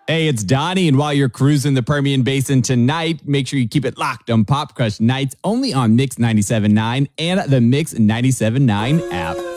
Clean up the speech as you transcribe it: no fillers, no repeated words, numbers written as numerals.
Hey, it's Donnie, and while you're cruising the Permian Basin tonight, make sure you keep it locked on Pop Crush Nights only on Mix 97.9 and the Mix 97.9 app.